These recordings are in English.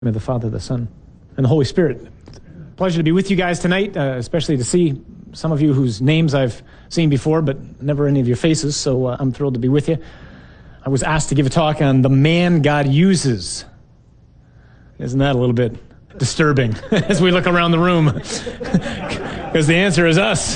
Of the Father, the Son, and the Holy Spirit. Pleasure to be with you guys tonight, especially to see some of you whose names I've seen before, but never any of your faces, so I'm thrilled to be with you. I was asked to give a talk on the man God uses. Isn't that a little bit disturbing as we look around the room? Because the answer is us.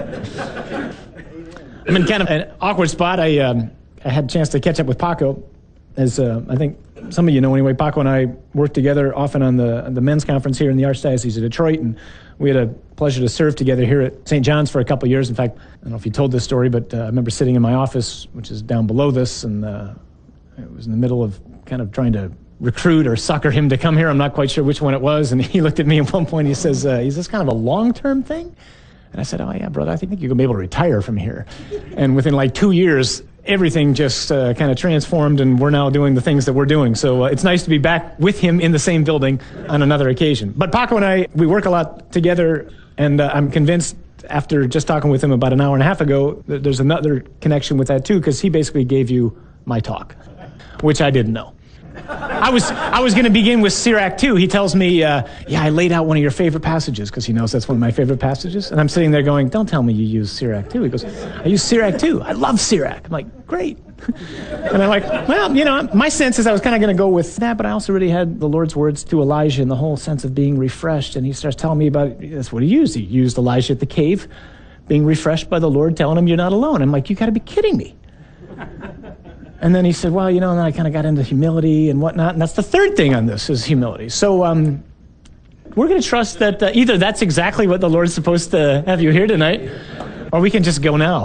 I'm in kind of an awkward spot. I had a chance to catch up with Paco, as I think some of you know anyway. Paco and I worked together often on the men's conference here in the Archdiocese of Detroit, and we had a pleasure to serve together here at St. John's for a couple of years. In fact, I don't know if you told this story, but I remember sitting in my office, which is down below this, and it was in the middle of kind of trying to recruit or sucker him to come here. I'm not quite sure which one it was, and he looked at me at one point, he says, is this kind of a long-term thing? And I said, oh yeah, brother, I think you're going to be able to retire from here. And within like 2 years, everything just kind of transformed, and we're now doing the things that we're doing. So it's nice to be back with him in the same building on another occasion. But Paco and I, we work a lot together, and I'm convinced after just talking with him about an hour and a half ago that there's another connection with that too, because he basically gave you my talk, which I didn't know. I was going to begin with Sirach 2. He tells me, I laid out one of your favorite passages, because he knows that's one of my favorite passages. And I'm sitting there going, don't tell me you use Sirach 2. He goes, I use Sirach 2. I love Sirach. I'm like, great. And I'm like, well, my sense is I was kind of going to go with that, but I also really had the Lord's words to Elijah and the whole sense of being refreshed. And he starts telling me about it. That's what he used. He used Elijah at the cave, being refreshed by the Lord, telling him you're not alone. I'm like, you got to be kidding me. And then he said, well, and then I kind of got into humility and whatnot. And that's the third thing on this is humility. So we're going to trust that either that's exactly what the Lord's supposed to have you here tonight, or we can just go now.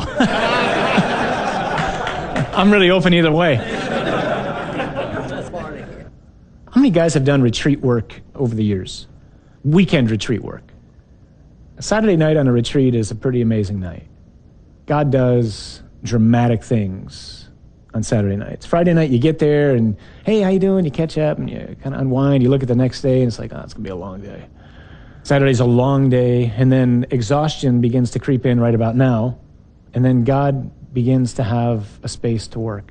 I'm really open either way. How many guys have done retreat work over the years? Weekend retreat work. A Saturday night on a retreat is a pretty amazing night. God does dramatic things on Saturday nights. Friday night, you get there and, hey, how you doing? You catch up and you kind of unwind. You look at the next day and it's like, it's going to be a long day. Saturday's a long day, and then exhaustion begins to creep in right about now, and then God begins to have a space to work.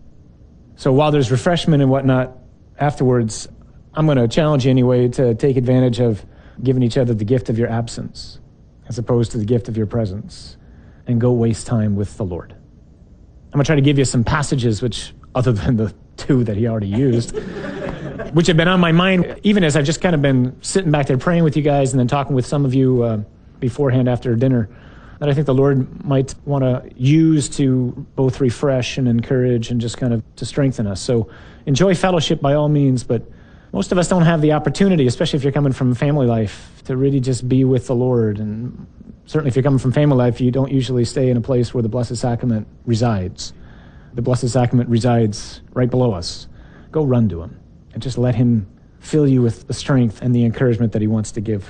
So while there's refreshment and whatnot afterwards, I'm going to challenge you anyway to take advantage of giving each other the gift of your absence as opposed to the gift of your presence, and go waste time with the Lord. I'm going to try to give you some passages which, other than the two that he already used, which have been on my mind, even as I've just kind of been sitting back there praying with you guys and then talking with some of you beforehand after dinner, that I think the Lord might want to use to both refresh and encourage and just kind of to strengthen us. So enjoy fellowship by all means, but most of us don't have the opportunity, especially if you're coming from family life, to really just be with the Lord. And certainly if you're coming from family life, you don't usually stay in a place where the Blessed Sacrament resides. The Blessed Sacrament resides right below us. Go run to him and just let him fill you with the strength and the encouragement that he wants to give.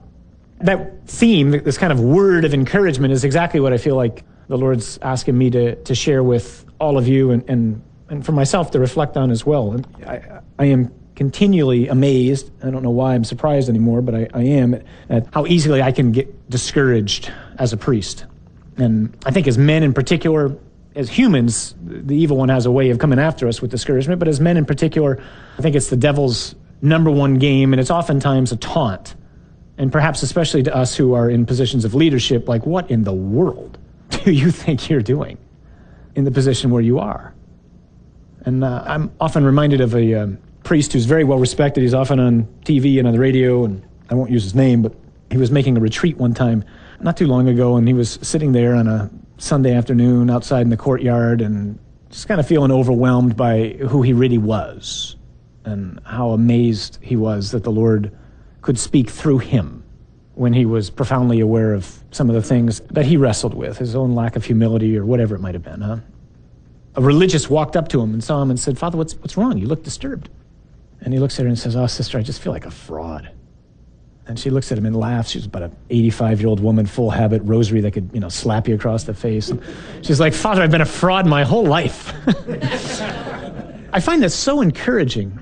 That theme, this kind of word of encouragement, is exactly what I feel like the Lord's asking me to share with all of you and for myself to reflect on as well. And I am continually amazed. I don't know why I'm surprised anymore, but I am at how easily I can get discouraged as a priest. And I think as men in particular, as humans, the evil one has a way of coming after us with discouragement, but as men in particular, I think it's the devil's number one game, and it's oftentimes a taunt. And perhaps especially to us who are in positions of leadership, like, what in the world do you think you're doing in the position where you are? And I'm often reminded of a priest who's very well respected. He's often on TV and on the radio, and I won't use his name, but he was making a retreat one time not too long ago, and he was sitting there on a Sunday afternoon outside in the courtyard and just kind of feeling overwhelmed by who he really was and how amazed he was that the Lord could speak through him when he was profoundly aware of some of the things that he wrestled with, his own lack of humility or whatever it might have been. A religious walked up to him and saw him and said, Father, what's wrong? You look disturbed. And he looks at her and says, oh, sister, I just feel like a fraud. And she looks at him and laughs. She's about an 85-year-old woman, full habit, rosary that could, slap you across the face. And she's like, Father, I've been a fraud my whole life. I find that so encouraging.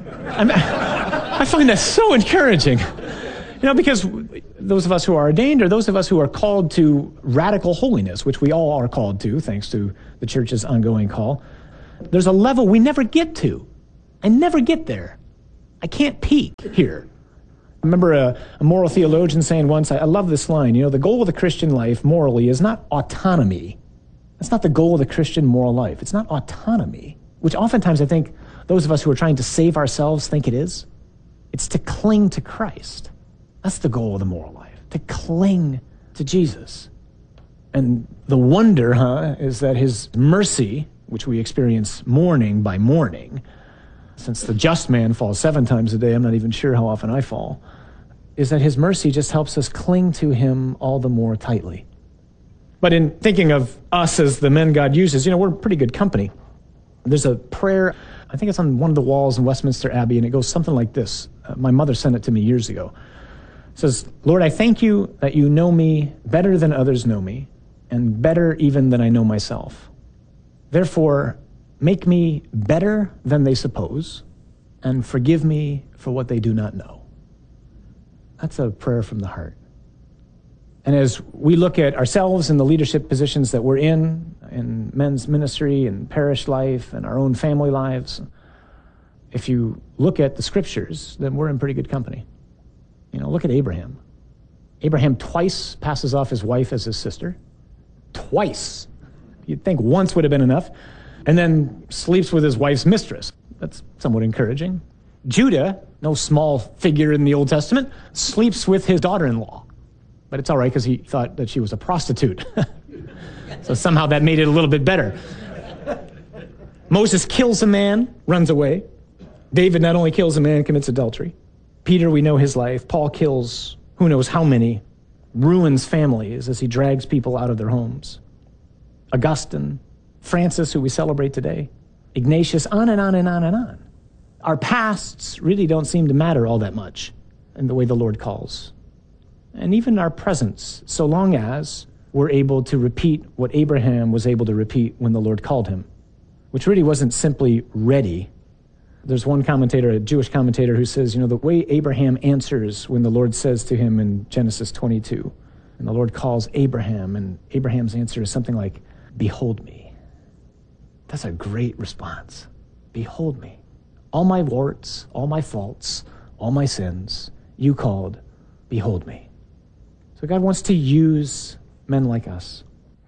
I find that so encouraging. Because those of us who are ordained, or those of us who are called to radical holiness, which we all are called to, thanks to the church's ongoing call, there's a level we never get to. I never get there. I can't peak here. I remember a moral theologian saying once, I love this line, the goal of the Christian life morally is not autonomy. That's not the goal of the Christian moral life. It's not autonomy, which oftentimes I think those of us who are trying to save ourselves think it is. It's to cling to Christ. That's the goal of the moral life, to cling to Jesus. And the wonder, is that his mercy, which we experience morning by morning, since the just man falls 7 times a day, I'm not even sure how often I fall, is that his mercy just helps us cling to him all the more tightly. But in thinking of us as the men God uses, we're pretty good company. There's a prayer, I think it's on one of the walls in Westminster Abbey, and it goes something like this. My mother sent it to me years ago. It says, Lord, I thank you that you know me better than others know me, and better even than I know myself. Therefore, make me better than they suppose, and forgive me for what they do not know. That's a prayer from the heart. And as we look at ourselves and the leadership positions that we're in men's ministry and parish life and our own family lives, if you look at the scriptures, then we're in pretty good company. Look at Abraham. Abraham twice passes off his wife as his sister. Twice. You'd think once would have been enough. And then sleeps with his wife's mistress. That's somewhat encouraging. Judah, no small figure in the Old Testament, sleeps with his daughter-in-law. But it's all right because he thought that she was a prostitute. So somehow that made it a little bit better. Moses kills a man, runs away. David not only kills a man, commits adultery. Peter, we know his life. Paul kills who knows how many, ruins families as he drags people out of their homes. Augustine, Francis, who we celebrate today, Ignatius, on and on and on and on. Our pasts really don't seem to matter all that much in the way the Lord calls. And even our presence, so long as we're able to repeat what Abraham was able to repeat when the Lord called him, which really wasn't simply ready. There's one commentator, a Jewish commentator, who says, the way Abraham answers when the Lord says to him in Genesis 22, and the Lord calls Abraham, and Abraham's answer is something like, behold me. That's a great response. Behold me. All my warts, all my faults, all my sins, you called, behold me. So God wants to use men like us.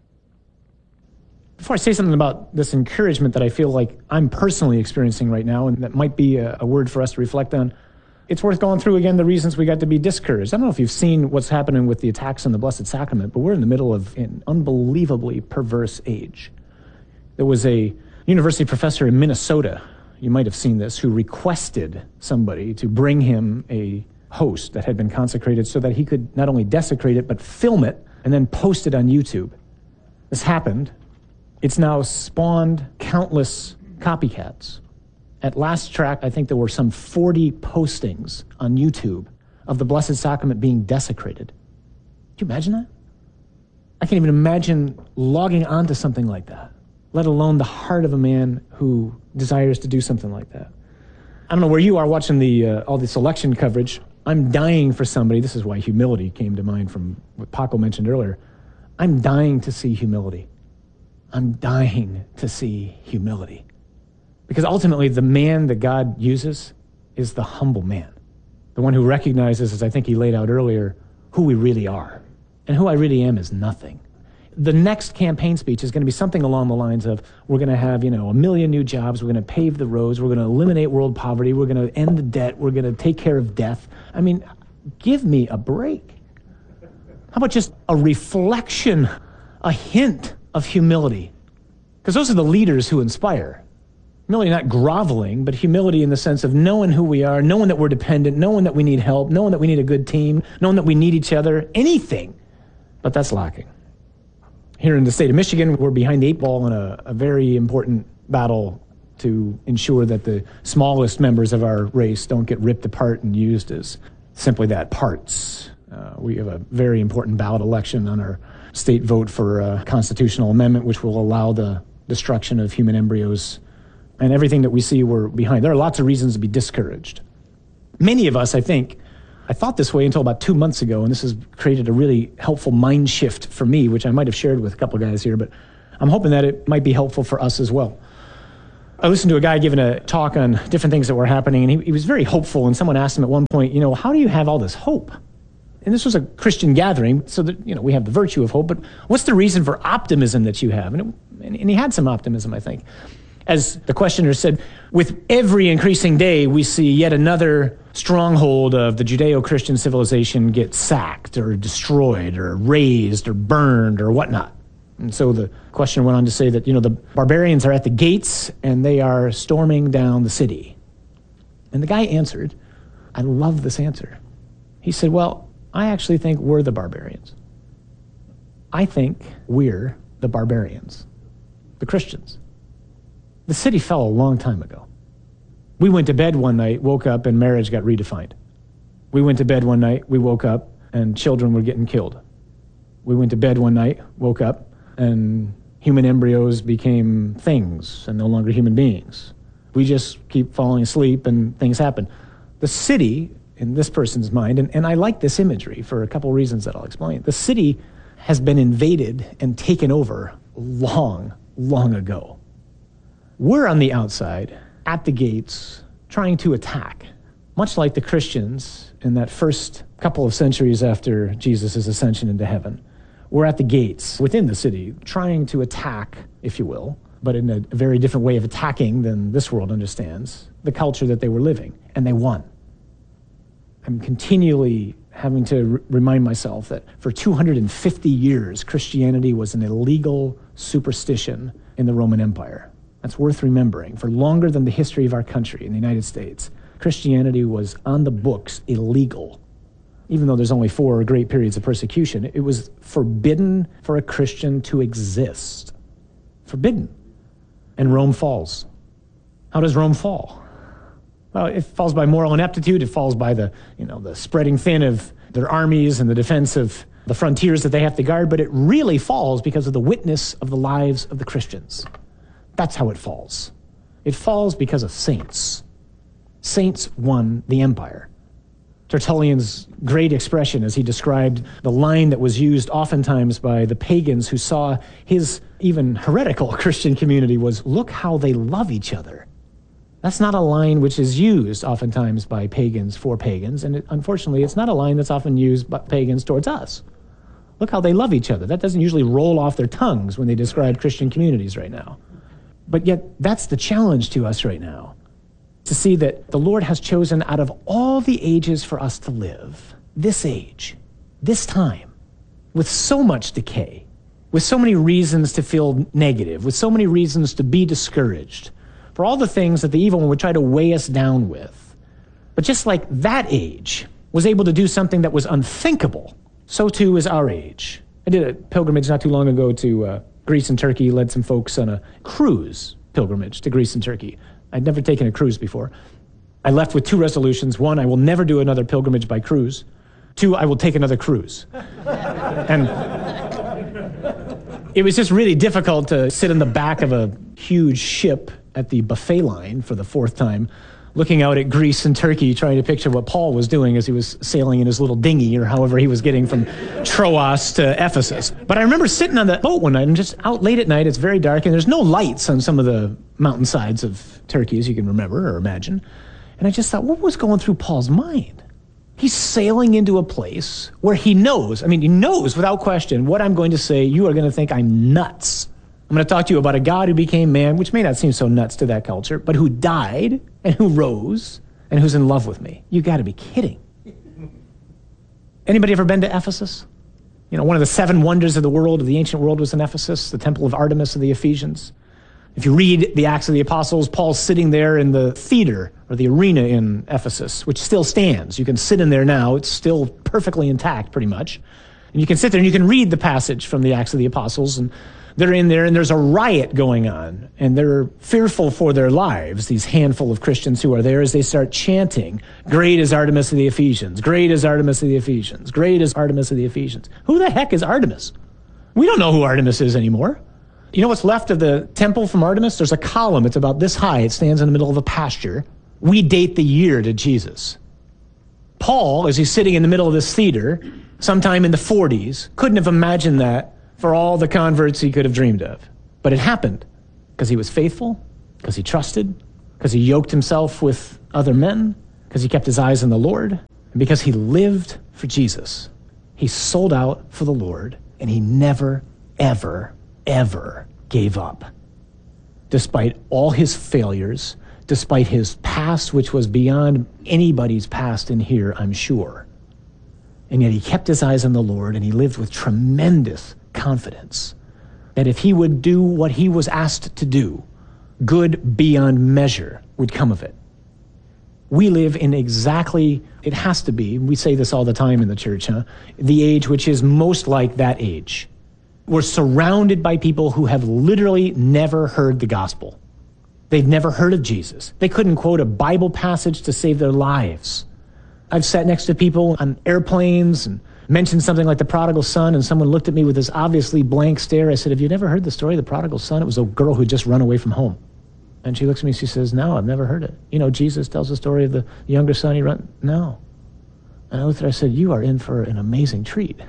Before I say something about this encouragement that I feel like I'm personally experiencing right now, and that might be a word for us to reflect on, it's worth going through again the reasons we got to be discouraged. I don't know if you've seen what's happening with the attacks on the Blessed Sacrament, but we're in the middle of an unbelievably perverse age. There was a university professor in Minnesota, you might have seen this, who requested somebody to bring him a host that had been consecrated so that he could not only desecrate it, but film it and then post it on YouTube. This happened. It's now spawned countless copycats. At last track, I think there were some 40 postings on YouTube of the Blessed Sacrament being desecrated. Can you imagine that? I can't even imagine logging onto something like that, let alone the heart of a man who desires to do something like that. I don't know where you are watching all this election coverage. I'm dying for somebody. This is why humility came to mind from what Paco mentioned earlier. I'm dying to see humility. I'm dying to see humility. Because ultimately, the man that God uses is the humble man. The one who recognizes, as I think he laid out earlier, who we really are. And who I really am is nothing. The next campaign speech is going to be something along the lines of, we're going to have, 1 million new jobs, we're going to pave the roads, we're going to eliminate world poverty, we're going to end the debt, we're going to take care of death. I mean, give me a break. How about just a reflection, a hint of humility? Because those are the leaders who inspire. Humility, not groveling, but humility in the sense of knowing who we are, knowing that we're dependent, knowing that we need help, knowing that we need a good team, knowing that we need each other, anything. But that's lacking. Here in the state of Michigan, we're behind the 8 ball in a very important battle to ensure that the smallest members of our race don't get ripped apart and used as simply that, parts. We have a very important ballot election on our state vote for a constitutional amendment which will allow the destruction of human embryos. And everything that we see, we're behind. There are lots of reasons to be discouraged. Many of us, I thought this way until about 2 months ago, and this has created a really helpful mind shift for me, which I might have shared with a couple of guys here, but I'm hoping that it might be helpful for us as well. I listened to a guy giving a talk on different things that were happening, and he was very hopeful, and someone asked him at one point, how do you have all this hope? And this was a Christian gathering, so that, we have the virtue of hope, but what's the reason for optimism that you have? And he had some optimism, I think. As the questioner said, with every increasing day, we see yet another stronghold of the Judeo-Christian civilization get sacked or destroyed or razed or burned or whatnot. And so the questioner went on to say that, the barbarians are at the gates and they are storming down the city. And the guy answered, I love this answer. He said, well, I actually think we're the barbarians. I think we're the barbarians, the Christians. The city fell a long time ago. We went to bed one night, woke up, and marriage got redefined. We went to bed one night, we woke up, and children were getting killed. We went to bed one night, woke up, and human embryos became things and no longer human beings. We just keep falling asleep and things happen. The city, in this person's mind, and I like this imagery for a couple reasons that I'll explain. The city has been invaded and taken over long, long ago. We're on the outside, at the gates, trying to attack, much like the Christians in that first couple of centuries after Jesus' ascension into heaven. We're at the gates within the city, trying to attack, if you will, but in a very different way of attacking than this world understands, the culture that they were living, and they won. I'm continually having to remind myself that for 250 years, Christianity was an illegal superstition in the Roman Empire. That's worth remembering. For longer than the history of our country in the United States, Christianity was on the books illegal. Even though there's only 4 great periods of persecution, it was forbidden for a Christian to exist. Forbidden. And Rome falls. How does Rome fall? Well, it falls by moral ineptitude. It falls by the spreading thin of their armies and the defense of the frontiers that they have to guard, but it really falls because of the witness of the lives of the Christians. That's how it falls. It falls because of saints. Saints won the empire. Tertullian's great expression as he described the line that was used oftentimes by the pagans who saw his even heretical Christian community was, look how they love each other. That's not a line which is used oftentimes by pagans for pagans, and unfortunately it's not a line that's often used by pagans towards us. Look how they love each other. That doesn't usually roll off their tongues when they describe Christian communities right now. But yet that's the challenge to us right now. To see that the Lord has chosen out of all the ages for us to live, this age, this time, with so much decay, with so many reasons to feel negative, with so many reasons to be discouraged, for all the things that the evil one would try to weigh us down with. But just like that age was able to do something that was unthinkable, so too is our age. I did a pilgrimage not too long ago to Greece and Turkey, led some folks on a cruise pilgrimage to Greece and Turkey. I'd never taken a cruise before. I left with 2 resolutions. 1, I will never do another pilgrimage by cruise. 2, I will take another cruise. And it was just really difficult to sit in the back of a huge ship at the buffet line for the 4th time, looking out at Greece and Turkey, trying to picture what Paul was doing as he was sailing in his little dinghy or however he was getting from Troas to Ephesus. But I remember sitting on the boat one night and just out late at night, it's very dark, and there's no lights on some of the mountainsides of Turkey, as you can remember or imagine. And I just thought, what was going through Paul's mind? He's sailing into a place where he knows without question, what I'm going to say, you are going to think I'm nuts. I'm going to talk to you about a God who became man, which may not seem so nuts to that culture, but who died and who rose and who's in love with me. You got to be kidding. Anybody ever been to Ephesus? One of the 7 wonders of the world, of the ancient world, was in Ephesus, the temple of Artemis of the Ephesians. If you read the Acts of the Apostles, Paul's sitting there in the theater or the arena in Ephesus, which still stands. You can sit in there now. It's still perfectly intact, pretty much. And you can sit there and you can read the passage from the Acts of the Apostles, and they're in there and there's a riot going on, and they're fearful for their lives, these handful of Christians who are there, as they start chanting, "Great is Artemis of the Ephesians, great is Artemis of the Ephesians, great is Artemis of the Ephesians." Who the heck is Artemis? We don't know who Artemis is anymore. You know what's left of the temple from Artemis? There's a column. It's about this high. It stands in the middle of a pasture. We date the year to Jesus. Paul, as he's sitting in the middle of this theater, sometime in the 40s, couldn't have imagined that for all the converts he could have dreamed of. But it happened because he was faithful Because he trusted, because he yoked himself with other men, because he kept his eyes on the Lord, and because he lived for Jesus. He sold out for the Lord, and he never, ever, ever gave up. Despite all his failures, despite his past, which was beyond anybody's past in here, I'm sure. And yet he kept his eyes on the Lord, and he lived with tremendous confidence that if he would do what he was asked to do, good beyond measure would come of it. We live in exactly, it has to be, we say this all the time in the church, the age which is most like that age. We're surrounded by people who have literally never heard the gospel. They've never heard of Jesus. They couldn't quote a Bible passage to save their lives. I've sat next to people on airplanes and mentioned something like the prodigal son, and someone looked at me with this obviously blank stare. I said, have you never heard the story of the prodigal son? It was a girl who had just run away from home. And she looks at me and she says, no, I've never heard it. You know, Jesus tells the story of the younger son. No. And I looked at her, I said, you are in for an amazing treat.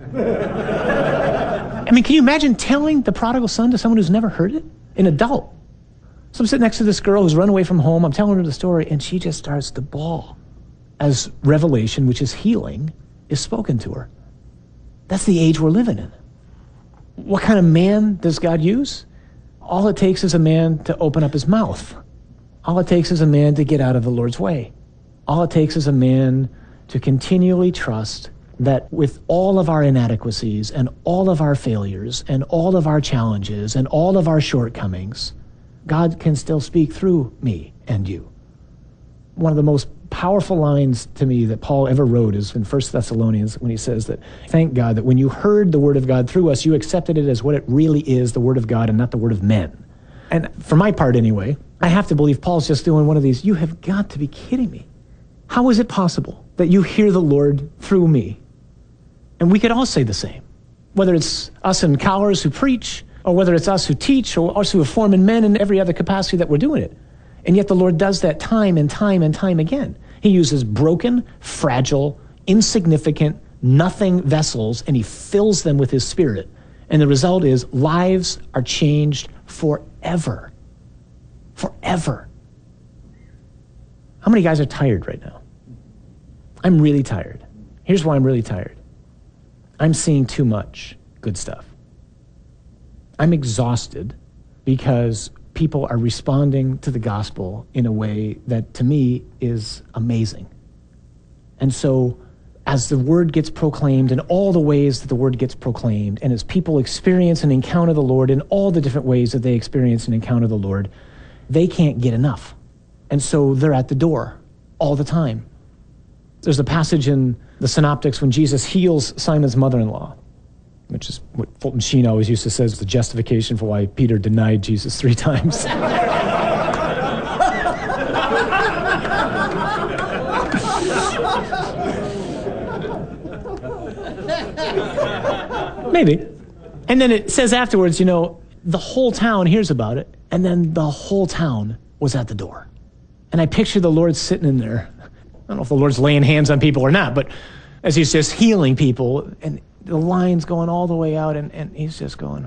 I mean, can you imagine telling the prodigal son to someone who's never heard it? An adult. So I'm sitting next to this girl who's run away from home. I'm telling her the story, and she just starts to bawl as revelation, which is healing, is spoken to her. That's the age we're living in. What kind of man does God use? All it takes is a man to open up his mouth. All it takes is a man to get out of the Lord's way. All it takes is a man to continually trust that with all of our inadequacies and all of our failures and all of our challenges and all of our shortcomings, God can still speak through me and you. One of the most powerful lines to me that Paul ever wrote is in 1 Thessalonians when he says that, thank God that when you heard the word of God through us, you accepted it as what it really is, the word of God and not the word of men. And for my part anyway, I have to believe Paul's just doing one of these, you have got to be kidding me. How is it possible that you hear the Lord through me? And we could all say the same, whether it's us in Cowers who preach, or whether it's us who teach, or us who are forming men in every other capacity that we're doing it. And yet the Lord does that time and time and time again. He uses broken, fragile, insignificant, nothing vessels, and he fills them with his Spirit. And the result is lives are changed forever. Forever. How many guys are tired right now? I'm really tired. Here's why I'm really tired. I'm seeing too much good stuff. I'm exhausted because people are responding to the gospel in a way that to me is amazing. And so as the word gets proclaimed in all the ways that the word gets proclaimed, and as people experience and encounter the Lord in all the different ways that they experience and encounter the Lord, they can't get enough. And so they're at the door all the time. There's a passage in the Synoptics when Jesus heals Simon's mother-in-law, which is what Fulton Sheen always used to say is the justification for why Peter denied Jesus 3 times. Maybe. And then it says afterwards, you know, the whole town hears about it, and then the whole town was at the door. And I picture the Lord sitting in there. I don't know if the Lord's laying hands on people or not, but as he's just healing people, and the line's going all the way out, and he's just going,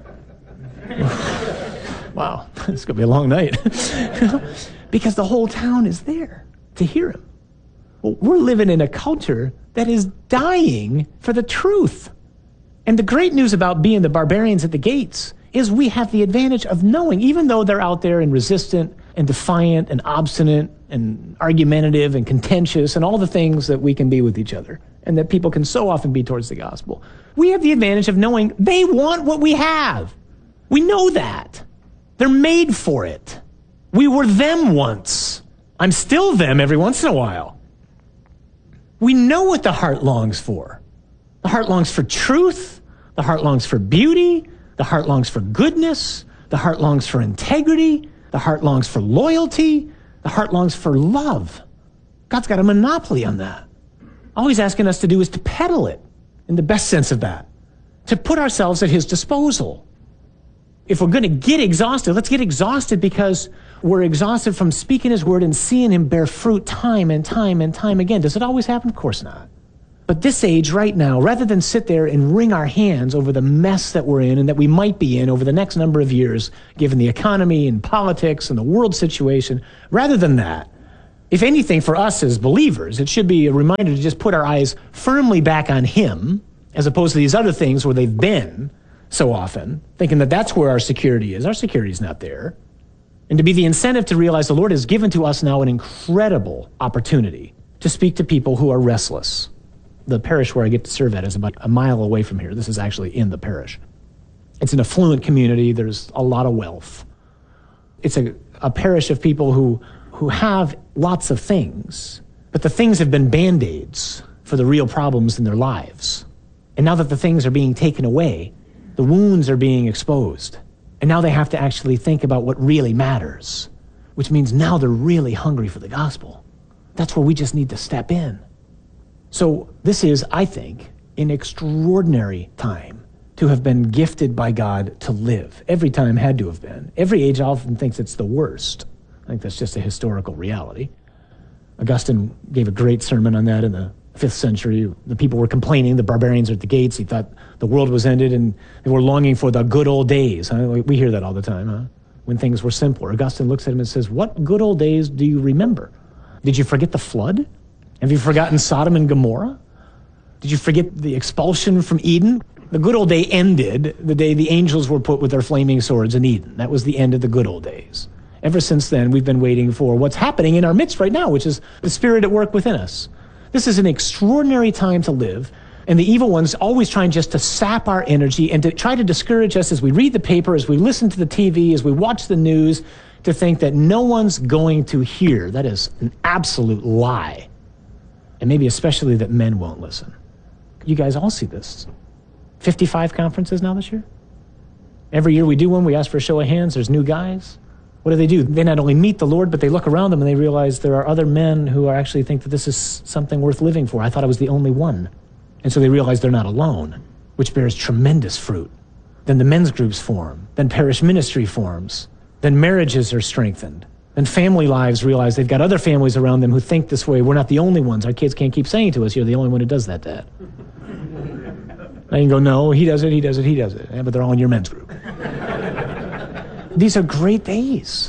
wow, it's going to be a long night. Because the whole town is there to hear him. Well, we're living in a culture that is dying for the truth. And the great news about being the barbarians at the gates is we have the advantage of knowing, even though they're out there and resistant and defiant and obstinate and argumentative and contentious and all the things that we can be with each other and that people can so often be towards the gospel. We have the advantage of knowing they want what we have. We know that. They're made for it. We were them once. I'm still them every once in a while. We know what the heart longs for. The heart longs for truth. The heart longs for beauty. The heart longs for goodness. The heart longs for integrity. The heart longs for loyalty. The heart longs for love. God's got a monopoly on that. All he's asking us to do is to peddle it, in the best sense of that, to put ourselves at his disposal. If we're going to get exhausted, let's get exhausted because we're exhausted from speaking his word and seeing him bear fruit time and time and time again. Does it always happen? Of course not. But this age right now, rather than sit there and wring our hands over the mess that we're in and that we might be in over the next number of years, given the economy and politics and the world situation, rather than that, if anything, for us as believers, it should be a reminder to just put our eyes firmly back on him, as opposed to these other things where they've been so often, thinking that that's where our security is. Our security is not there. And to be the incentive to realize the Lord has given to us now an incredible opportunity to speak to people who are restless. The parish where I get to serve at is about a mile away from here. This is actually in the parish. It's an affluent community. There's a lot of wealth. It's a parish of people who have lots of things, but the things have been Band-Aids for the real problems in their lives. And now that the things are being taken away, the wounds are being exposed. And now they have to actually think about what really matters, which means now they're really hungry for the gospel. That's where we just need to step in. So this is, I think, an extraordinary time to have been gifted by God to live. Every time had to have been. Every age often thinks it's the worst. I think that's just a historical reality. Augustine gave a great sermon on that in the 5th century. The people were complaining, the barbarians are at the gates. He thought the world was ended and they were longing for the good old days. We hear that all the time, when things were simpler. Augustine looks at him and says, what good old days do you remember? Did you forget the flood? Have you forgotten Sodom and Gomorrah? Did you forget the expulsion from Eden? The good old day ended the day the angels were put with their flaming swords in Eden. That was the end of the good old days. Ever since then, we've been waiting for what's happening in our midst right now, which is the Spirit at work within us. This is an extraordinary time to live, and the evil one's always trying just to sap our energy and to try to discourage us as we read the paper, as we listen to the TV, as we watch the news, to think that no one's going to hear. That is an absolute lie. And maybe especially that men won't listen. You guys all see this. 55 conferences now this year. Every year we do one, we ask for a show of hands, there's new guys. What do? They not only meet the Lord, but they look around them and they realize there are other men who actually think that this is something worth living for. I thought I was the only one. And so they realize they're not alone, which bears tremendous fruit. Then the men's groups form. Then parish ministry forms. Then marriages are strengthened. Then family lives realize they've got other families around them who think this way. We're not the only ones. Our kids can't keep saying to us, you're the only one who does that, Dad. I can go, no, he does it. Yeah, but they're all in your men's group. These are great days.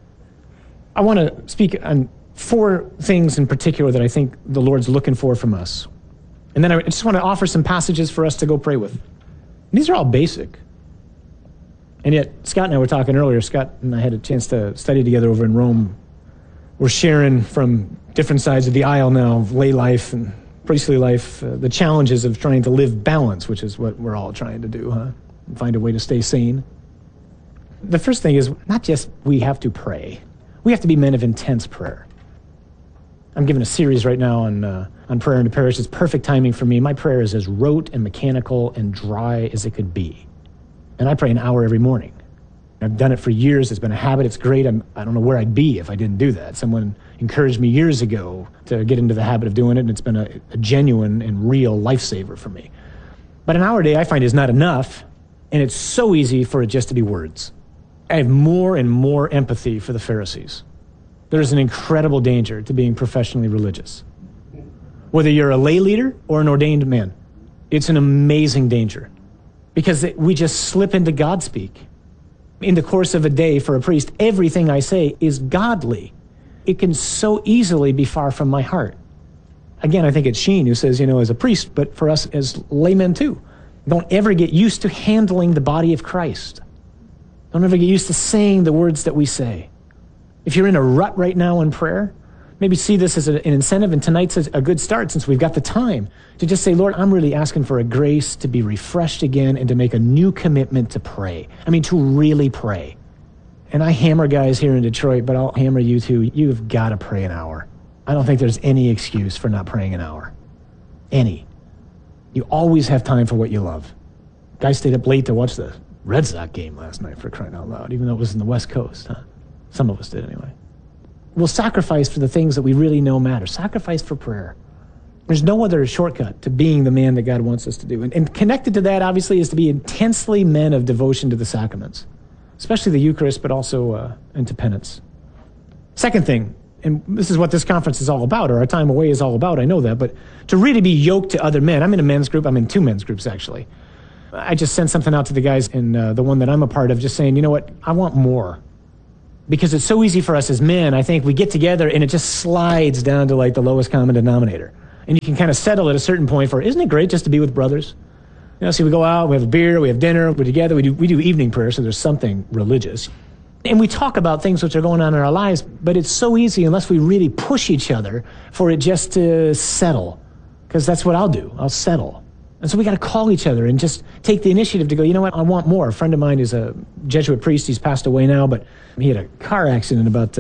I want to speak on 4 things in particular that I think the Lord's looking for from us. And then I just want to offer some passages for us to go pray with. And these are all basic. And yet, Scott and I were talking earlier. Scott and I had a chance to study together over in Rome. We're sharing from different sides of the aisle now, of lay life and priestly life, the challenges of trying to live balance, which is what we're all trying to do, and find a way to stay sane. The first thing is not just we have to pray. We have to be men of intense prayer. I'm giving a series right now on prayer in the parish. It's perfect timing for me. My prayer is as rote and mechanical and dry as it could be. And I pray an hour every morning. I've done it for years. It's been a habit. It's great. I don't know where I'd be if I didn't do that. Someone encouraged me years ago to get into the habit of doing it, and it's been a genuine and real lifesaver for me. But an hour a day I find is not enough, and it's so easy for it just to be words. I have more and more empathy for the Pharisees. There's an incredible danger to being professionally religious. Whether you're a lay leader or an ordained man, it's an amazing danger because we just slip into God speak. In the course of a day for a priest, everything I say is godly. It can so easily be far from my heart. Again, I think it's Sheen who says, as a priest, but for us as laymen too, don't ever get used to handling the body of Christ. Don't ever get used to saying the words that we say. If you're in a rut right now in prayer, maybe see this as an incentive, and tonight's a good start since we've got the time to just say, Lord, I'm really asking for a grace to be refreshed again and to make a new commitment to pray. To really pray. And I hammer guys here in Detroit, but I'll hammer you too. You've got to pray an hour. I don't think there's any excuse for not praying an hour. Any. You always have time for what you love. Guys stayed up late to watch the Red Sox game last night, for crying out loud, even though it was in the West Coast. Some of us did anyway. We'll sacrifice for the things that we really know matter. Sacrifice for prayer. There's no other shortcut to being the man that God wants us to do. And connected to that, obviously, is to be intensely men of devotion to the sacraments, especially the Eucharist, but also into penance. Second thing, and this is what this conference is all about, or our time away is all about, I know that, but to really be yoked to other men. I'm in a men's group. I'm in 2 men's groups, actually. I just sent something out to the guys in the one that I'm a part of, just saying, you know what, I want more. Because it's so easy for us as men, I think we get together and it just slides down to like the lowest common denominator. And you can kind of settle at a certain point for, isn't it great just to be with brothers? You know, see, we go out, we have a beer, we have dinner, we're together, we do evening prayer, so there's something religious. And we talk about things which are going on in our lives, but it's so easy unless we really push each other for it just to settle. Because that's what I'll do, I'll settle. And so we got to call each other and just take the initiative to go, you know what, I want more. A friend of mine is a Jesuit priest. He's passed away now, but he had a car accident about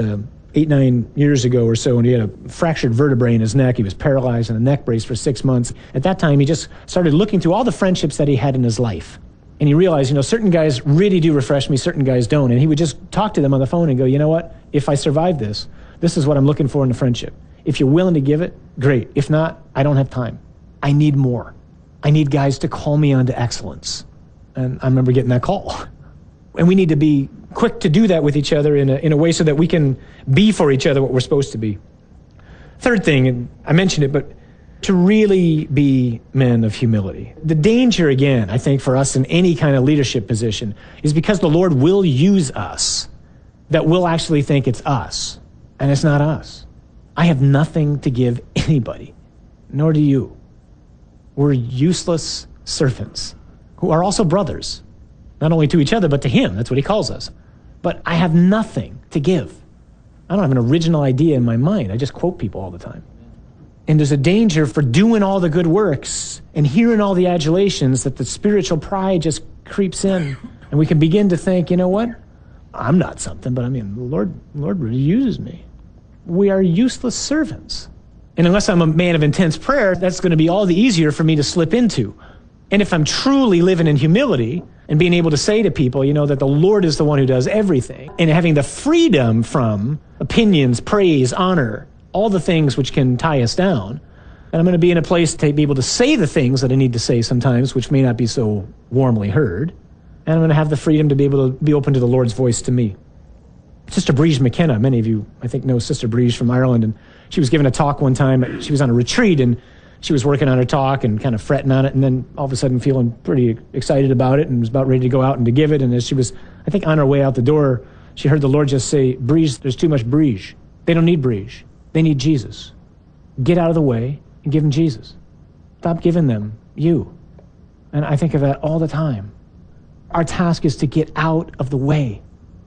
8-9 years ago or so, and he had a fractured vertebrae in his neck. He was paralyzed in a neck brace for 6 months. At that time, he just started looking through all the friendships that he had in his life. And he realized, you know, certain guys really do refresh me, certain guys don't. And he would just talk to them on the phone and go, you know what, if I survive this, this is what I'm looking for in a friendship. If you're willing to give it, great. If not, I don't have time. I need more. I need guys to call me on to excellence. And I remember getting that call. And we need to be quick to do that with each other in a way so that we can be for each other what we're supposed to be. Third thing, and I mentioned it, but to really be men of humility. The danger, again, I think for us in any kind of leadership position is because the Lord will use us, that we'll actually think it's us, and it's not us. I have nothing to give anybody, nor do you. We're useless servants who are also brothers, not only to each other, but to him. That's what he calls us. But I have nothing to give. I don't have an original idea in my mind. I just quote people all the time. And there's a danger for doing all the good works and hearing all the adulations that the spiritual pride just creeps in. And we can begin to think, you know what? I'm not something, but I mean, the Lord really uses me. We are useless servants. And unless I'm a man of intense prayer, that's going to be all the easier for me to slip into. And if I'm truly living in humility and being able to say to people, you know, that the Lord is the one who does everything, and having the freedom from opinions, praise, honor, all the things which can tie us down, and I'm going to be in a place to be able to say the things that I need to say sometimes, which may not be so warmly heard, and I'm going to have the freedom to be able to be open to the Lord's voice to me. Sister Breege McKenna, many of you, I think, know Sister Breege from Ireland, and she was giving a talk one time. She was on a retreat, and she was working on her talk and kind of fretting on it, and then all of a sudden feeling pretty excited about it and was about ready to go out and to give it. And as she was, I think, on her way out the door, she heard the Lord just say, Breege, there's too much Breege. They don't need Breege. They need Jesus. Get out of the way and give them Jesus. Stop giving them you. And I think of that all the time. Our task is to get out of the way.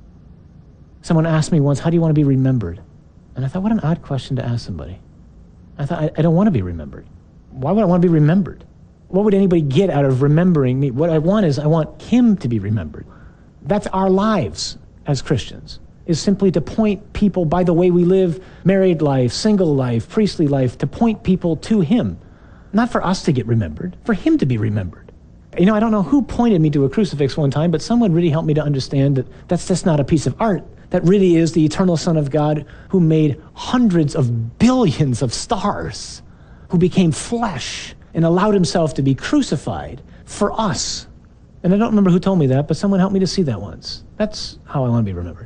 Someone asked me once, how do you want to be remembered? And I thought, what an odd question to ask somebody. I thought, I don't want to be remembered. Why would I want to be remembered? What would anybody get out of remembering me? What I want is I want him to be remembered. That's our lives as Christians, is simply to point people by the way we live, married life, single life, priestly life, to point people to him. Not for us to get remembered, for him to be remembered. You know, I don't know who pointed me to a crucifix one time, but someone really helped me to understand that that's just not a piece of art. That really is the eternal Son of God who made hundreds of billions of stars, who became flesh and allowed himself to be crucified for us. And I don't remember who told me that, but someone helped me to see that once. That's how I want to be remembered.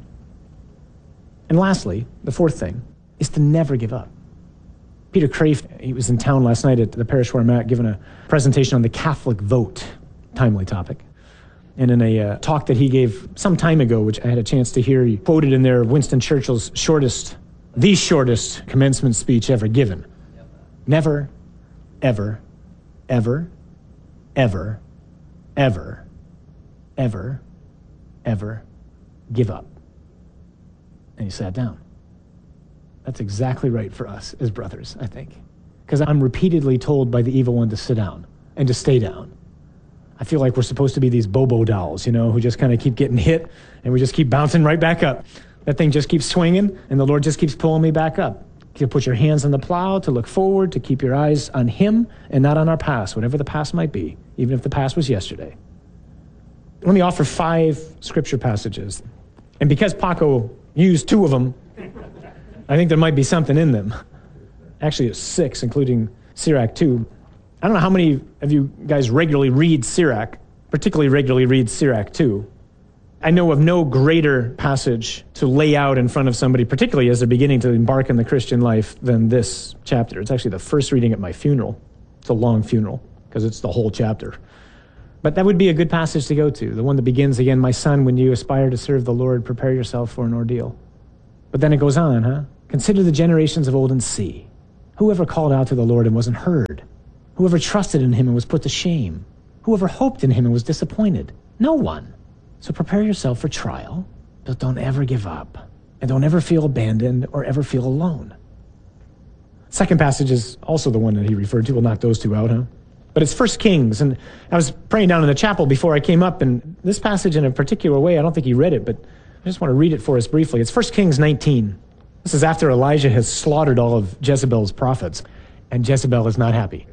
And lastly, the fourth thing is to never give up. Peter Crave, he was in town last night at the parish where I'm at, giving a presentation on the Catholic vote, timely topic. And in a talk that he gave some time ago, which I had a chance to hear, he quoted in there Winston Churchill's the shortest commencement speech ever given. Never, ever, ever, ever, ever, ever, ever give up. And he sat down. That's exactly right for us as brothers, I think. Because I'm repeatedly told by the evil one to sit down and to stay down. I feel like we're supposed to be these Bobo dolls, you know, who just kind of keep getting hit and we just keep bouncing right back up. That thing just keeps swinging and the Lord just keeps pulling me back up. You put your hands on the plow to look forward, to keep your eyes on him and not on our past, whatever the past might be, even if the past was yesterday. Let me offer 5 scripture passages. And because Paco used 2 of them, I think there might be something in them. Actually, it's 6, including Sirach 2. I don't know how many of you guys regularly read Sirach, particularly regularly read Sirach 2. I know of no greater passage to lay out in front of somebody, particularly as they're beginning to embark on the Christian life, than this chapter. It's actually the first reading at my funeral. It's a long funeral because it's the whole chapter. But that would be a good passage to go to, the one that begins again, "My son, when you aspire to serve the Lord, prepare yourself for an ordeal." But then it goes on, "Consider the generations of old and see. Whoever called out to the Lord and wasn't heard? Whoever trusted in him and was put to shame? Whoever hoped in him and was disappointed? No one. So prepare yourself for trial, but don't ever give up. And don't ever feel abandoned or ever feel alone." Second passage is also the one that he referred to. We'll knock those two out, But it's 1 Kings, and I was praying down in the chapel before I came up, and this passage in a particular way, I don't think he read it, but I just want to read it for us briefly. It's 1 Kings 19. This is after Elijah has slaughtered all of Jezebel's prophets, and Jezebel is not happy.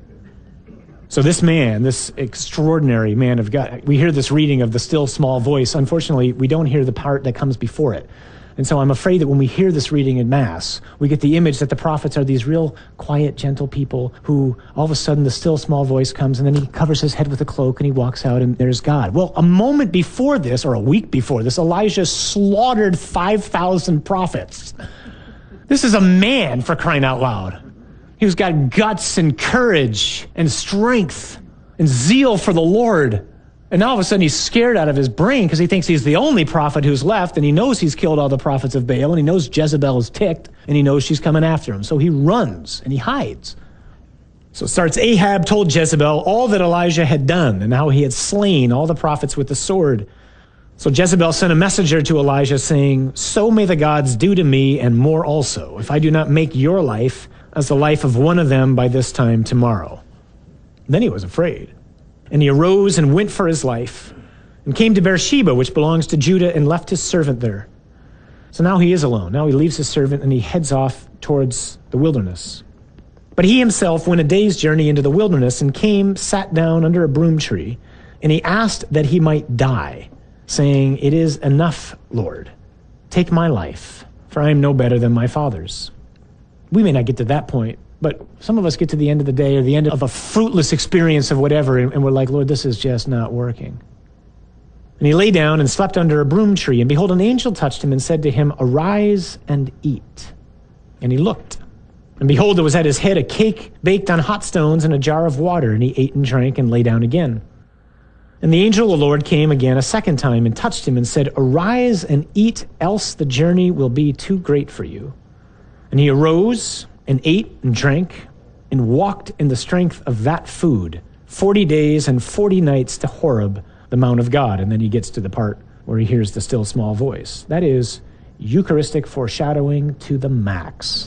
So this man, this extraordinary man of God, we hear this reading of the still small voice. Unfortunately, we don't hear the part that comes before it. And so I'm afraid that when we hear this reading in Mass, we get the image that the prophets are these real quiet, gentle people who all of a sudden the still small voice comes and then he covers his head with a cloak and he walks out and there's God. Well, a moment before this, or a week before this, Elijah slaughtered 5,000 prophets. This is a man, for crying out loud. Who's got guts and courage and strength and zeal for the Lord. And now all of a sudden he's scared out of his brain because he thinks he's the only prophet who's left, and he knows he's killed all the prophets of Baal, and he knows Jezebel is ticked, and he knows she's coming after him. So he runs and he hides. So it starts, Ahab told Jezebel all that Elijah had done and how he had slain all the prophets with the sword. So Jezebel sent a messenger to Elijah saying, "So may the gods do to me and more also, if I do not make your life as the life of one of them by this time tomorrow." Then he was afraid. And he arose and went for his life and came to Beersheba, which belongs to Judah, and left his servant there. So now he is alone. Now he leaves his servant and he heads off towards the wilderness. But he himself went a day's journey into the wilderness and came, sat down under a broom tree, and he asked that he might die, saying, "It is enough, Lord. Take my life, for I am no better than my fathers." We may not get to that point, but some of us get to the end of the day or the end of a fruitless experience of whatever, and we're like, "Lord, this is just not working." And he lay down and slept under a broom tree, and behold, an angel touched him and said to him, "Arise and eat." And he looked, and behold, there was at his head a cake baked on hot stones and a jar of water, and he ate and drank and lay down again. And the angel of the Lord came again a second time and touched him and said, "Arise and eat, else the journey will be too great for you." And he arose and ate and drank and walked in the strength of that food 40 days and 40 nights to Horeb, the Mount of God. And then he gets to the part where he hears the still small voice. That is Eucharistic foreshadowing to the max.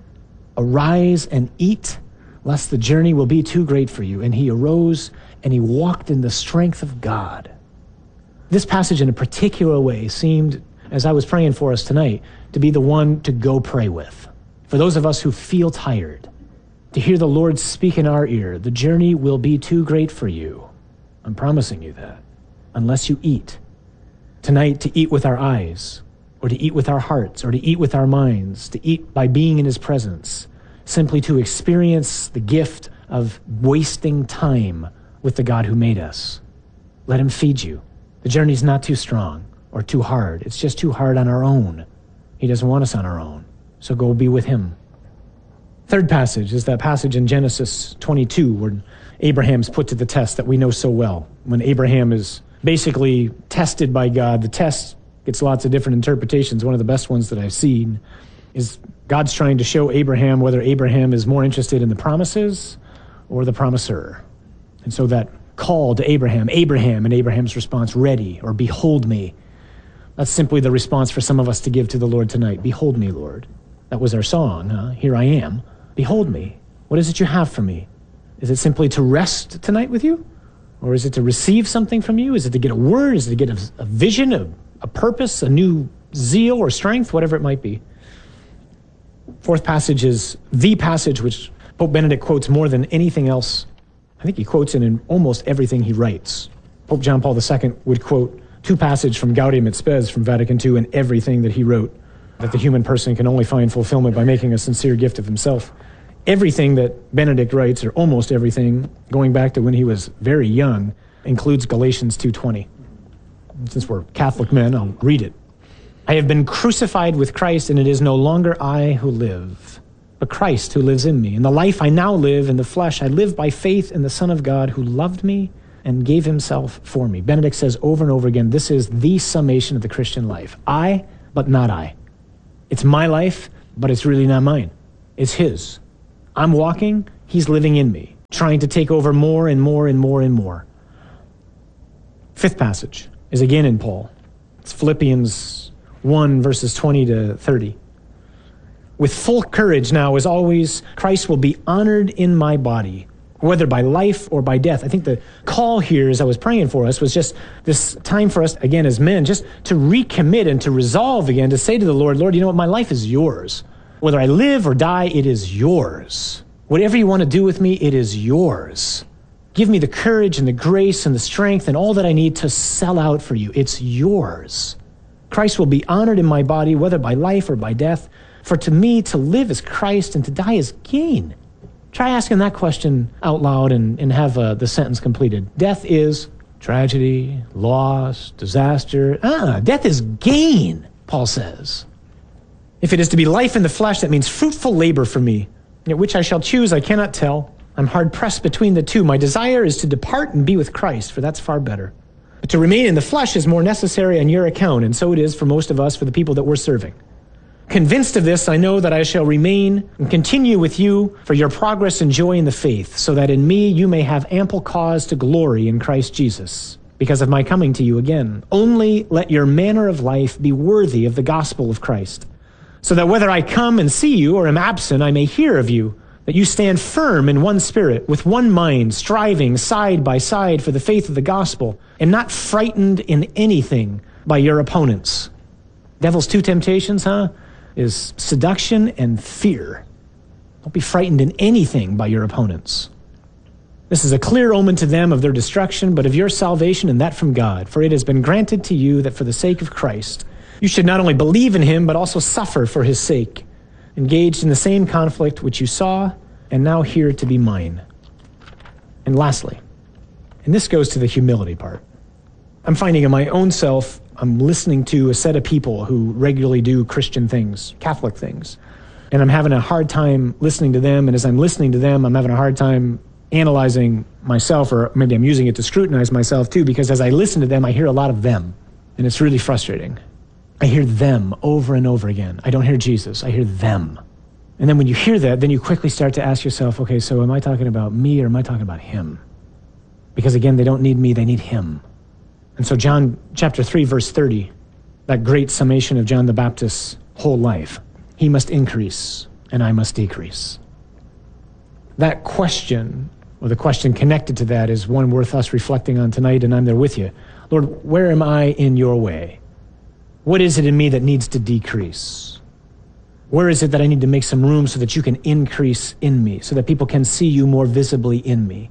Arise and eat, lest the journey will be too great for you. And he arose and he walked in the strength of God. This passage in a particular way seemed, as I was praying for us tonight, to be the one to go pray with. For those of us who feel tired, to hear the Lord speak in our ear, the journey will be too great for you. I'm promising you that, unless you eat. Tonight, to eat with our eyes, or to eat with our hearts, or to eat with our minds, to eat by being in his presence, simply to experience the gift of wasting time with the God who made us. Let him feed you. The journey's not too strong or too hard. It's just too hard on our own. He doesn't want us on our own. So go be with him. Third passage is that passage in Genesis 22 where Abraham's put to the test that we know so well. When Abraham is basically tested by God, the test gets lots of different interpretations. One of the best ones that I've seen is God's trying to show Abraham whether Abraham is more interested in the promises or the promiser. And so that call to Abraham, and Abraham's response, "Ready," or "Behold me." That's simply the response for some of us to give to the Lord tonight. "Behold me, Lord." That was our song, "Here I am. Behold me. What is it you have for me?" Is it simply to rest tonight with you? Or is it to receive something from you? Is it to get a word? Is it to get a vision, a purpose, a new zeal or strength, whatever it might be? Fourth passage is the passage which Pope Benedict quotes more than anything else. I think he quotes it in almost everything he writes. Pope John Paul II would quote two passages from Gaudium et Spes from Vatican II in everything that he wrote, that the human person can only find fulfillment by making a sincere gift of himself. Everything that Benedict writes, or almost everything, going back to when he was very young, includes Galatians 2:20. Since we're Catholic men, I'll read it. I have been crucified with Christ, and it is no longer I who live, but Christ who lives in me. And the life I now live in the flesh, I live by faith in the Son of God who loved me and gave himself for me. Benedict says over and over again, this is the summation of the Christian life. I, but not I. It's my life, but it's really not mine. It's his. I'm walking, he's living in me, trying to take over more and more and more and more. Fifth passage is again in Paul. It's Philippians 1, verses 20 to 30. With full courage now, as always, Christ will be honored in my body, whether by life or by death. I think the call here, as I was praying for us, was just this time for us, again, as men, just to recommit and to resolve again, to say to the Lord, Lord, you know what, my life is yours. Whether I live or die, it is yours. Whatever you want to do with me, it is yours. Give me the courage and the grace and the strength and all that I need to sell out for you. It's yours. Christ will be honored in my body, whether by life or by death. For to me, to live is Christ and to die is gain. Try asking that question out loud and have the sentence completed. Death is tragedy, loss, disaster. Death is gain, Paul says. If it is to be life in the flesh, that means fruitful labor for me. Yet which I shall choose, I cannot tell. I'm hard pressed between the two. My desire is to depart and be with Christ, for that's far better. But to remain in the flesh is more necessary on your account, and so it is for most of us, for the people that we're serving. Convinced of this, I know that I shall remain and continue with you for your progress and joy in the faith, so that in me you may have ample cause to glory in Christ Jesus, because of my coming to you again. Only let your manner of life be worthy of the gospel of Christ, so that whether I come and see you or am absent, I may hear of you, that you stand firm in one spirit, with one mind, striving side by side for the faith of the gospel, and not frightened in anything by your opponents. Devil's two temptations, is seduction and fear. Don't be frightened in anything by your opponents. This is a clear omen to them of their destruction, but of your salvation, and that from God. For it has been granted to you that for the sake of Christ, you should not only believe in him, but also suffer for his sake, engaged in the same conflict which you saw and now hear to be mine. And lastly, and this goes to the humility part, I'm finding in my own self, I'm listening to a set of people who regularly do Christian things, Catholic things, and I'm having a hard time listening to them, and as I'm listening to them, I'm having a hard time analyzing myself, or maybe I'm using it to scrutinize myself too, because as I listen to them, I hear a lot of them, and it's really frustrating. I hear them over and over again. I don't hear Jesus, I hear them. And then when you hear that, then you quickly start to ask yourself, okay, so am I talking about me or am I talking about him? Because again, they don't need me, they need him. And so John chapter 3, verse 30, that great summation of John the Baptist's whole life, he must increase and I must decrease. That question, or the question connected to that, is one worth us reflecting on tonight, and I'm there with you. Lord, where am I in your way? What is it in me that needs to decrease? Where is it that I need to make some room so that you can increase in me, so that people can see you more visibly in me?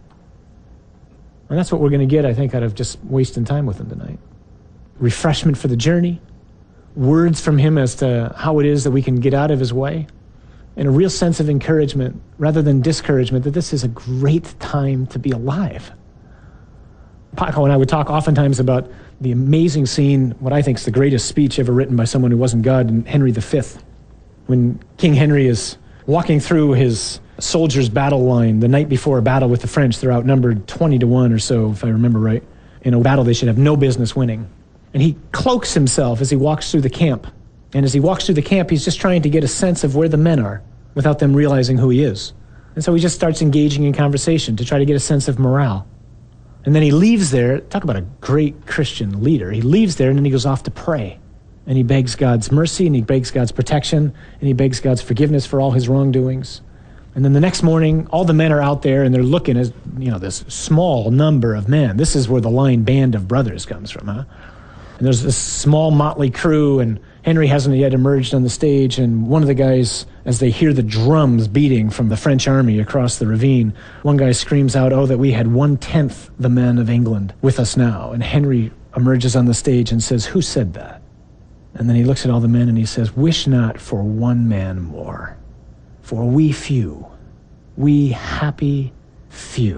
And that's what we're going to get, I think, out of just wasting time with him tonight. Refreshment for the journey, words from him as to how it is that we can get out of his way, and a real sense of encouragement rather than discouragement that this is a great time to be alive. Paco and I would talk oftentimes about the amazing scene, what I think is the greatest speech ever written by someone who wasn't God, in Henry V. When King Henry is walking through his soldiers' battle line the night before a battle with the French. They're outnumbered 20-1 or so, if I remember right. In a battle they should have no business winning. And he cloaks himself as he walks through the camp. And as he walks through the camp, he's just trying to get a sense of where the men are without them realizing who he is. And so he just starts engaging in conversation to try to get a sense of morale. And then he leaves there. Talk about a great Christian leader. He leaves there and then he goes off to pray. And he begs God's mercy, and he begs God's protection, and he begs God's forgiveness for all his wrongdoings. And then the next morning, all the men are out there, and they're looking at, this small number of men. This is where the line Band of Brothers comes from, And there's this small motley crew, and Henry hasn't yet emerged on the stage, and one of the guys, as they hear the drums beating from the French army across the ravine, one guy screams out, "Oh, that we had 1/10 the men of England with us now." And Henry emerges on the stage and says, "Who said that?" And then he looks at all the men and he says, "Wish not for one man more, for we few, we happy few,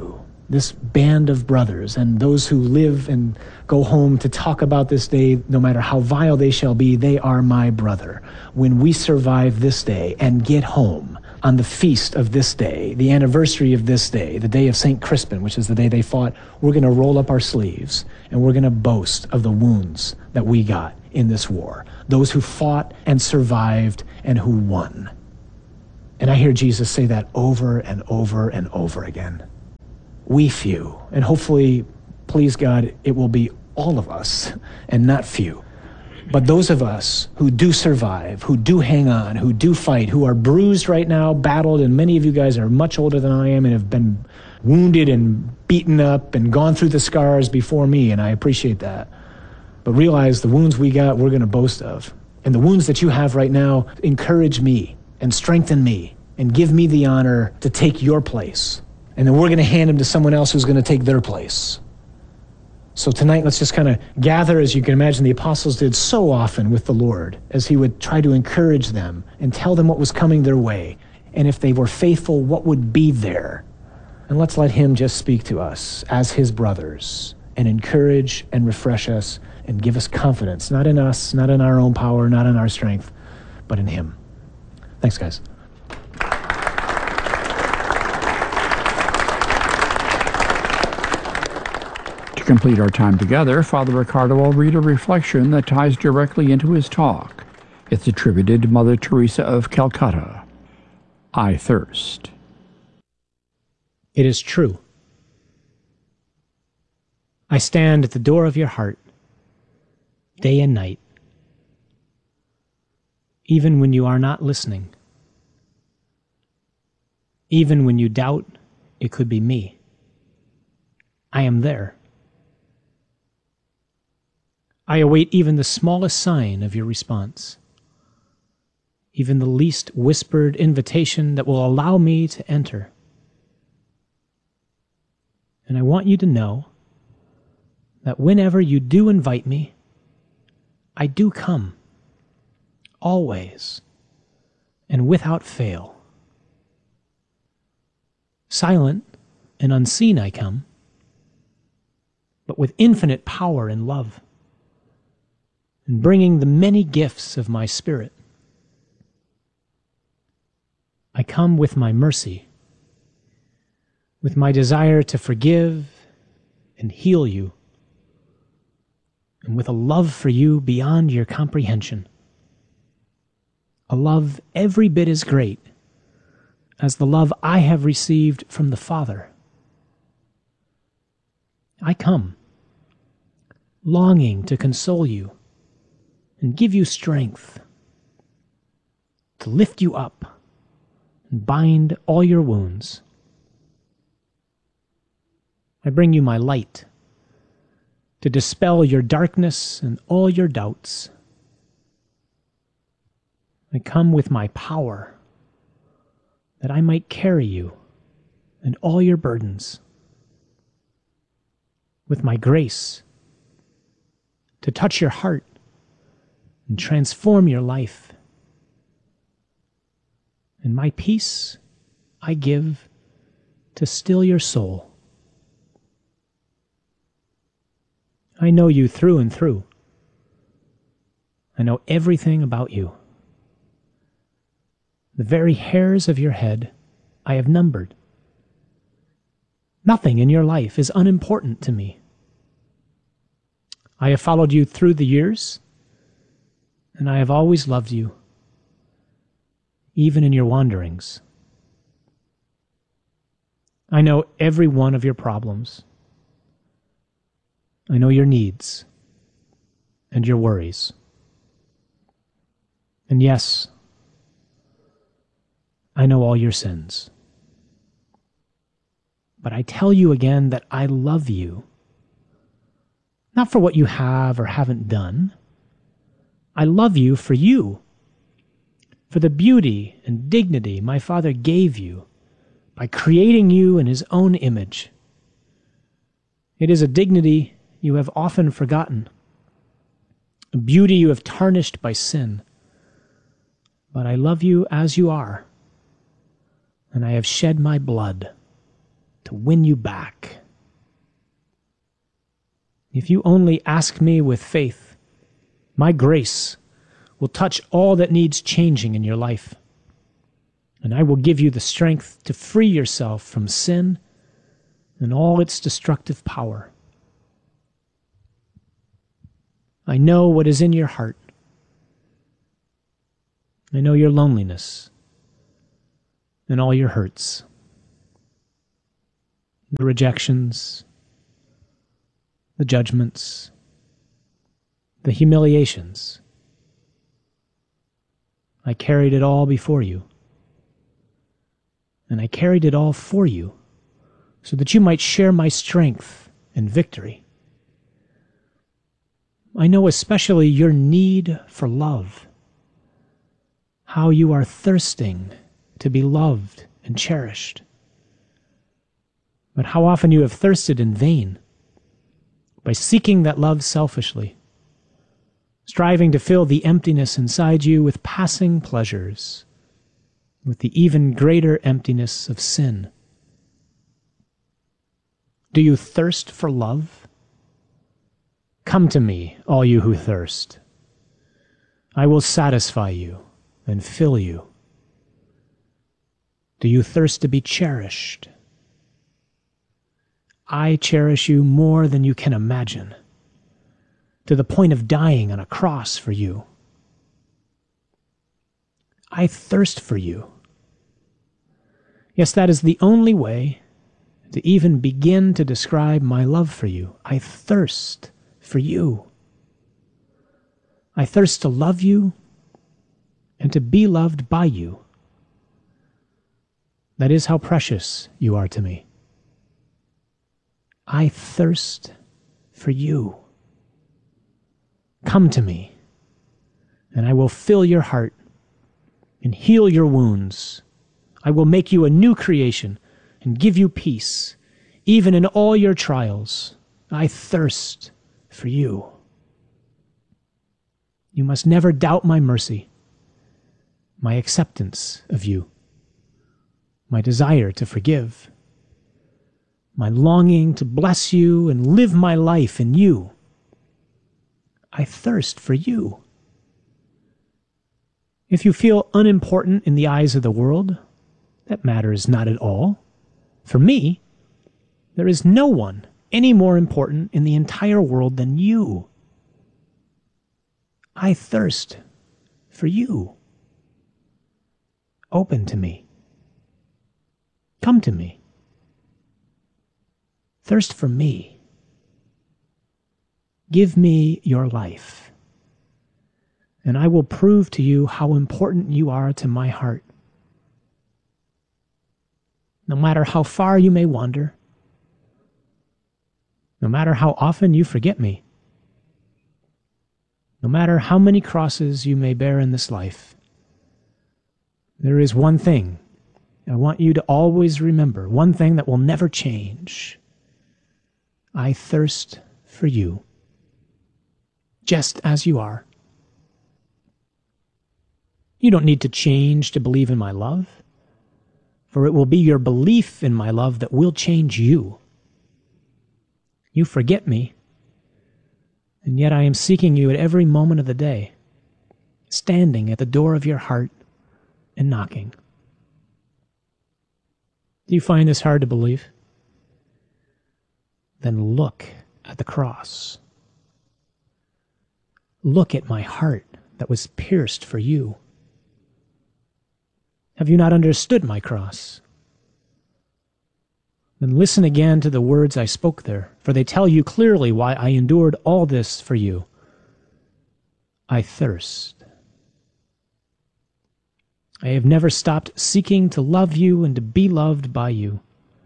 this band of brothers, and those who live and go home to talk about this day, no matter how vile they shall be, they are my brother. When we survive this day and get home on the feast of this day, the anniversary of this day, the day of St. Crispin, which is the day they fought, we're going to roll up our sleeves and we're going to boast of the wounds that we got in this war. Those who fought and survived and who won. And I hear Jesus say that over and over and over again. We few, and hopefully, please God, it will be all of us and not few. But those of us who do survive, who do hang on, who do fight, who are bruised right now, battled, and many of you guys are much older than I am and have been wounded and beaten up and gone through the scars before me, and I appreciate that. But realize the wounds we got, we're going to boast of. And the wounds that you have right now encourage me and strengthen me and give me the honor to take your place. And then we're going to hand them to someone else who's going to take their place. So tonight, let's just kind of gather, as you can imagine the apostles did so often with the Lord, as he would try to encourage them and tell them what was coming their way. And if they were faithful, what would be there. And let's let him just speak to us as his brothers and encourage and refresh us and give us confidence, not in us, not in our own power, not in our strength, but in him. Thanks, guys. To complete our time together, Father Riccardo will read a reflection that ties directly into his talk. It's attributed to Mother Teresa of Calcutta. I thirst. It is true. I stand at the door of your heart, day and night, even when you are not listening, even when you doubt it could be me. I am there. I await even the smallest sign of your response, even the least whispered invitation that will allow me to enter. And I want you to know that whenever you do invite me, I do come, always, and without fail. Silent and unseen I come, but with infinite power and love, and bringing the many gifts of my spirit. I come with my mercy, with my desire to forgive and heal you, and with a love for you beyond your comprehension. A love every bit as great as the love I have received from the Father. I come, longing to console you and give you strength, to lift you up and bind all your wounds. I bring you my light to dispel your darkness and all your doubts. I come with my power that I might carry you and all your burdens, with my grace to touch your heart and transform your life. And my peace I give to still your soul. I know you through and through. I know everything about you. The very hairs of your head I have numbered. Nothing in your life is unimportant to me. I have followed you through the years, and I have always loved you, even in your wanderings. I know every one of your problems. I know your needs and your worries. And yes, I know all your sins. But I tell you again that I love you, not for what you have or haven't done. I love you, for the beauty and dignity my Father gave you by creating you in his own image. It is a dignity you have often forgotten, a beauty you have tarnished by sin. But I love you as you are, and I have shed my blood to win you back. If you only ask me with faith, my grace will touch all that needs changing in your life. And I will give you the strength to free yourself from sin and all its destructive power. I know what is in your heart. I know your loneliness and all your hurts, the rejections, the judgments, the humiliations. I carried it all before you, and I carried it all for you so that you might share my strength and victory. I know especially your need for love, how you are thirsting to be loved and cherished, but how often you have thirsted in vain by seeking that love selfishly, striving to fill the emptiness inside you with passing pleasures, with the even greater emptiness of sin. Do you thirst for love? Come to me, all you who thirst. I will satisfy you and fill you. Do you thirst to be cherished? I cherish you more than you can imagine, to the point of dying on a cross for you. I thirst for you. Yes, that is the only way to even begin to describe my love for you. I thirst for you. I thirst to love you and to be loved by you. That is how precious you are to me. I thirst for you. Come to me, and I will fill your heart and heal your wounds. I will make you a new creation and give you peace, even in all your trials. I thirst for you. You must never doubt my mercy, my acceptance of you, my desire to forgive, my longing to bless you and live my life in you. I thirst for you. If you feel unimportant in the eyes of the world, that matters not at all. For me, there is no one any more important in the entire world than you. I thirst for you. Open to me. Come to me. Thirst for me. Give me your life, and I will prove to you how important you are to my heart. No matter how far you may wander, no matter how often you forget me, no matter how many crosses you may bear in this life, there is one thing I want you to always remember, one thing that will never change. I thirst for you, just as you are. You don't need to change to believe in my love, for it will be your belief in my love that will change you. You forget me, and yet I am seeking you at every moment of the day, standing at the door of your heart and knocking. Do you find this hard to believe? Then look at the cross. Look at my heart that was pierced for you. Have you not understood my cross? Then listen again to the words I spoke there, for they tell you clearly why I endured all this for you. I thirst. I have never stopped seeking to love you and to be loved by you.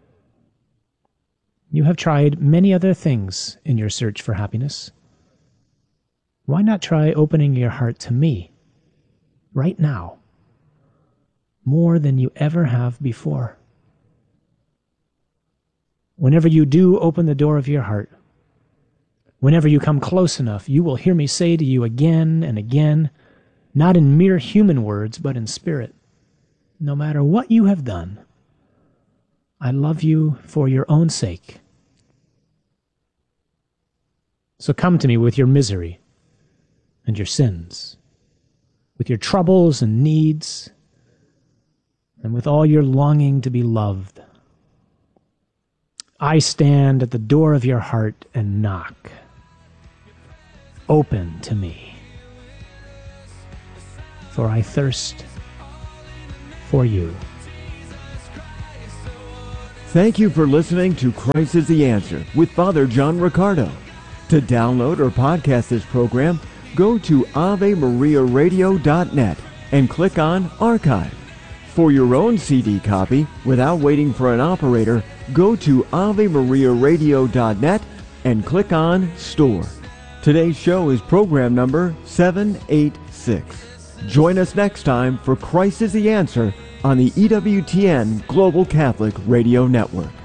You have tried many other things in your search for happiness. Why not try opening your heart to me right now, more than you ever have before? Whenever you do open the door of your heart, whenever you come close enough, you will hear me say to you again and again, not in mere human words, but in spirit, no matter what you have done, I love you for your own sake. So come to me with your misery and your sins, with your troubles and needs, and with all your longing to be loved. I stand at the door of your heart and knock. Open to me, for I thirst for you. Thank you for listening to Christ is the Answer with Father John Riccardo. To download or podcast this program, go to AveMariaRadio.net and click on Archive. For your own CD copy, without waiting for an operator, go to AveMariaRadio.net and click on Store. Today's show is program number 786. Join us next time for Christ is the Answer on the EWTN Global Catholic Radio Network.